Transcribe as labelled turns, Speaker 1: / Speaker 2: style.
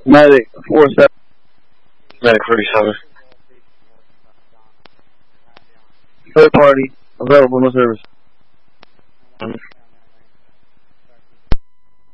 Speaker 1: Medic 47.
Speaker 2: Medic 37.
Speaker 1: Third party available, no service.